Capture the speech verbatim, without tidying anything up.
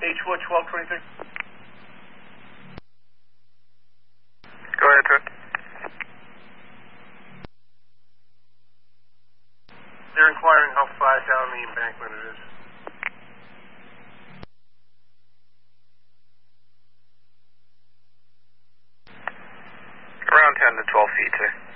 H four twelve twenty-three. Go ahead, sir. They're inquiring how far down the embankment it is. Around ten to twelve feet, sir.